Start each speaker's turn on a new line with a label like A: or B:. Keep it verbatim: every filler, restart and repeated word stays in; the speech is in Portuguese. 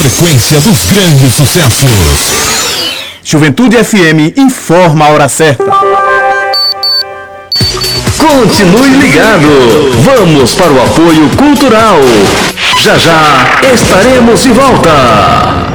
A: sequência dos grandes sucessos.
B: Juventude F M informa a hora certa.
C: Continue ligado. Vamos para o apoio cultural. Já já estaremos de volta.